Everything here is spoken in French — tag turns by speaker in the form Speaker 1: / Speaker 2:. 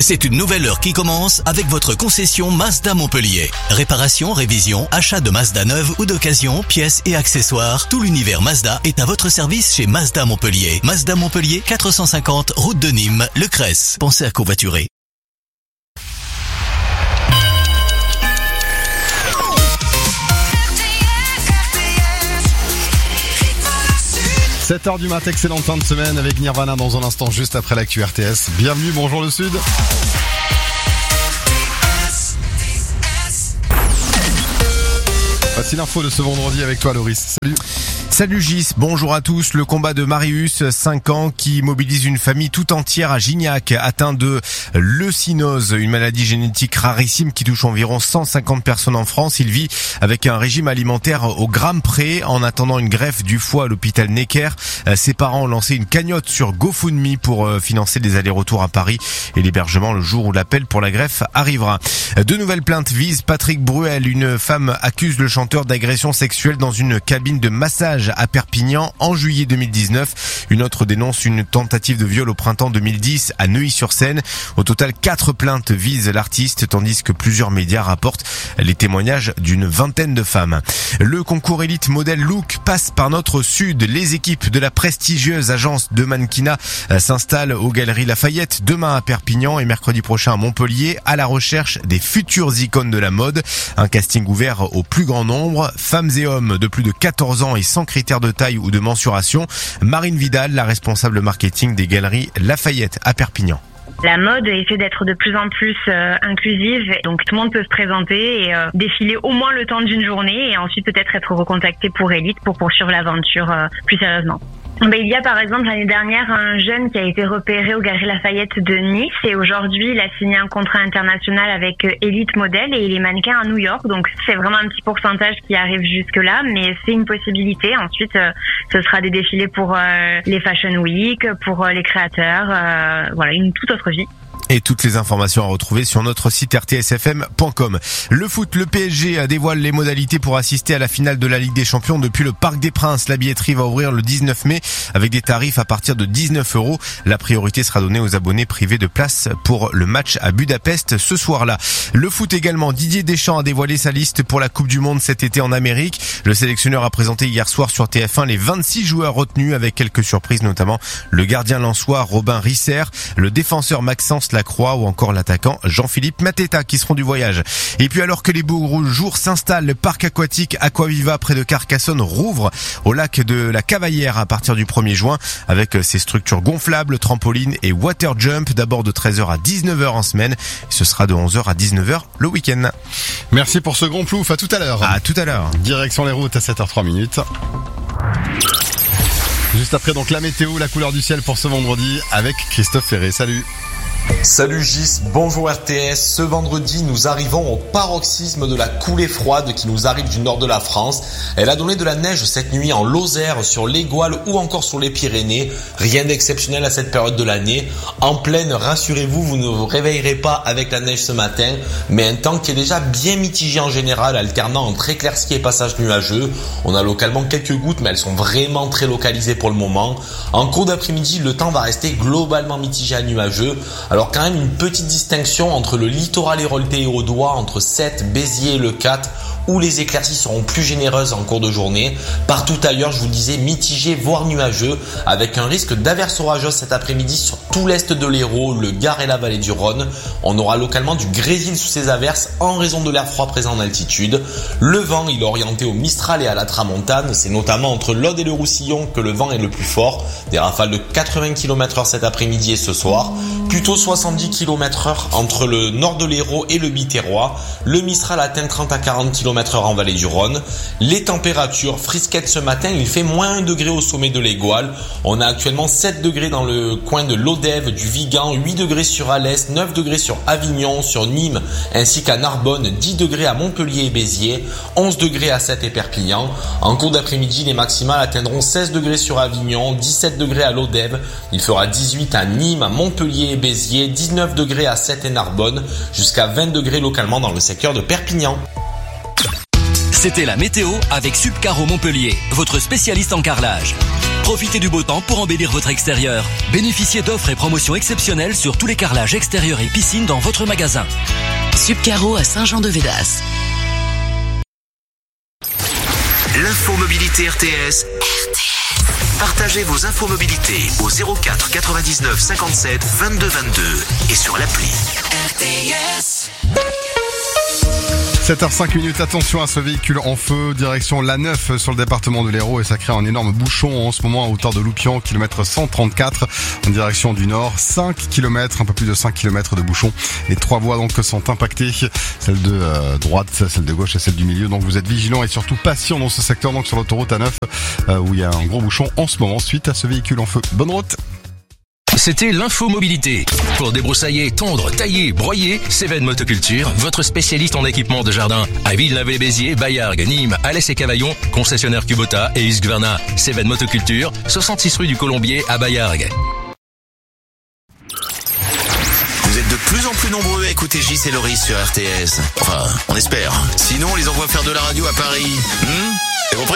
Speaker 1: C'est une nouvelle heure qui commence avec votre concession Mazda Montpellier. Réparation, révision, achat de Mazda neuve ou d'occasion, pièces et accessoires. Tout l'univers Mazda est à votre service chez Mazda Montpellier. Mazda Montpellier, 450 route de Nîmes, Le Cresse. Pensez à covoiturer.
Speaker 2: « 7h du mat', excellente fin de semaine avec Nirvana dans un instant juste après l'actu RTS. Bienvenue, bonjour le Sud. Voici l'info de ce vendredi avec toi Loris. Salut.
Speaker 3: Salut Gis, bonjour à tous. Le combat de Marius, 5 ans, qui mobilise une famille tout entière à Gignac, atteint de leucinose, une maladie génétique rarissime qui touche environ 150 personnes en France. Il vit avec un régime alimentaire au gramme près en attendant une greffe du foie à l'hôpital Necker. Ses parents ont lancé une cagnotte sur GoFundMe pour financer des allers-retours à Paris et l'hébergement le jour où l'appel pour la greffe arrivera. Deux nouvelles plaintes visent Patrick Bruel. Une femme accuse le chanteur d'agression sexuelle dans une cabine de massage à Perpignan en juillet 2019. Une autre dénonce une tentative de viol au printemps 2010 à Neuilly-sur-Seine. Au total, 4 plaintes visent l'artiste, tandis que plusieurs médias rapportent les témoignages d'une vingtaine de femmes. Le concours élite modèle look passe par notre sud. Les équipes de la prestigieuse agence de mannequinat s'installent aux Galeries Lafayette demain à Perpignan et mercredi prochain à Montpellier à la recherche des futures icônes de la mode. Un casting ouvert au plus grand nombre, femmes et hommes de plus de 14 ans et sans critères de taille ou de mensuration. Marine Vidal, la responsable marketing des Galeries Lafayette à Perpignan.
Speaker 4: La mode essaie d'être de plus en plus inclusive, donc tout le monde peut se présenter et défiler au moins le temps d'une journée et ensuite peut-être être recontacté pour Elite pour poursuivre l'aventure plus sérieusement. Il y a par exemple l'année dernière un jeune qui a été repéré aux Galeries Lafayette de Nice et aujourd'hui il a signé un contrat international avec Elite Model et il est mannequin à New York, donc c'est vraiment un petit pourcentage qui arrive jusque là, mais c'est une possibilité. Ensuite ce sera des défilés pour les Fashion Week, pour les créateurs, voilà, une toute autre vie.
Speaker 3: Et toutes les informations à retrouver sur notre site rtsfm.com. Le foot, le PSG dévoile les modalités pour assister à la finale de la Ligue des Champions depuis le Parc des Princes. La billetterie va ouvrir le 19 mai avec des tarifs à partir de 19 €. La priorité sera donnée aux abonnés privés de place pour le match à Budapest ce soir-là. Le foot également, Didier Deschamps a dévoilé sa liste pour la Coupe du Monde cet été en Amérique. Le sélectionneur a présenté hier soir sur TF1 les 26 joueurs retenus avec quelques surprises, notamment le gardien lensois Robin Risser, le défenseur Maxence Lacroix ou encore l'attaquant Jean-Philippe Mateta qui seront du voyage. Et puis alors que les beaux jours s'installent, le parc aquatique Aquaviva près de Carcassonne rouvre au lac de la Cavaillère à partir du 1er juin avec ses structures gonflables, trampolines et water jump, d'abord de 13h à 19h en semaine. Ce sera de 11h à 19h le week-end.
Speaker 2: Merci pour ce grand plouf, à tout à l'heure.
Speaker 3: À tout à l'heure.
Speaker 2: Direction les routes à 7h03. Juste après donc la météo, la couleur du ciel pour ce vendredi avec Christophe Ferré. Salut.
Speaker 5: Salut Gis, bonjour RTS. Ce vendredi, nous arrivons au paroxysme de la coulée froide qui nous arrive du nord de la France. Elle a donné de la neige cette nuit en Lozère, sur l'Égoile ou encore sur les Pyrénées. Rien d'exceptionnel à cette période de l'année. En plaine, rassurez-vous, vous ne vous réveillerez pas avec la neige ce matin, mais un temps qui est déjà bien mitigé en général, alternant entre éclaircies et passages nuageux. On a localement quelques gouttes, mais elles sont vraiment très localisées pour le moment. En cours d'après-midi, le temps va rester globalement mitigé à nuageux. Alors quand même une petite distinction entre le littoral héroltais et audois, entre Sète, Béziers et le 4, où les éclaircies seront plus généreuses en cours de journée. Partout ailleurs, je vous le disais, mitigé voire nuageux, avec un risque d'averses orageuses cet après-midi sur tout l'est de l'Hérault, le Gard et la vallée du Rhône. On aura localement du grésil sous ces averses en raison de l'air froid présent en altitude. Le vent, il est orienté au Mistral et à la Tramontane. C'est notamment entre l'Aude et le Roussillon que le vent est le plus fort. Des rafales de 80 km/h cet après-midi et ce soir. Plutôt 70 km/h entre le nord de l'Hérault et le Biterrois. Le Mistral atteint 30 à 40 km/h en vallée du Rhône. Les températures frisquettes ce matin, il fait moins 1 degré au sommet de l'Égoile. On a actuellement 7 degrés dans le coin de l'Odève, du Vigan, 8 degrés sur Alès, 9 degrés sur Avignon, sur Nîmes, ainsi qu'à Narbonne, 10 degrés à Montpellier et Béziers, 11 degrés à Sète et Perpignan. En cours d'après-midi, les maximales atteindront 16 degrés sur Avignon, 17 degrés à l'Odève. Il fera 18 à Nîmes, à Montpellier et Béziers, 19 degrés à Sète et Narbonne, jusqu'à 20 degrés localement dans le secteur de Perpignan.
Speaker 1: C'était la météo avec Subcaro Montpellier, votre spécialiste en carrelage. Profitez du beau temps pour embellir votre extérieur. Bénéficiez d'offres et promotions exceptionnelles sur tous les carrelages extérieurs et piscines dans votre magasin.
Speaker 6: Subcaro à Saint-Jean-de-Védas.
Speaker 7: L'infomobilité RTS. Partagez vos infomobilités au 04 99 57 22 22 et sur l'appli.
Speaker 6: RTS.
Speaker 2: 7h05, attention à ce véhicule en feu, direction l'A9 sur le département de l'Hérault et ça crée un énorme bouchon en ce moment à hauteur de Loupian, kilomètre 134 en direction du nord, 5 km, un peu plus de 5 km de bouchon. Les 3 voies donc sont impactées, celle de droite, celle de gauche et celle du milieu, donc vous êtes vigilants et surtout patients dans ce secteur, donc sur l'autoroute A9 où il y a un gros bouchon en ce moment suite à ce véhicule en feu. Bonne route.
Speaker 8: C'était l'infomobilité. Pour débroussailler, tondre, tailler, broyer, Cévennes Motoculture, votre spécialiste en équipement de jardin. À Villeneuve-les-Béziers, Baillargues, Nîmes, Alès et Cavaillon, concessionnaire Kubota et Husqvarna. Cévennes Motoculture, 66 rue du Colombier à Baillargues.
Speaker 7: Vous êtes de plus en plus nombreux à écouter Gis et Loris sur RTS. Enfin, on espère. Sinon, on les envoie faire de la radio à Paris. T'as compris ?